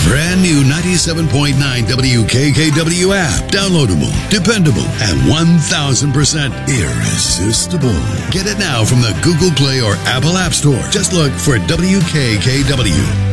brand new 97.9 WKKW app. Downloadable, dependable, and 1,000% irresistible. Get it now from the Google Play or Apple App Store. Just look for WKKW.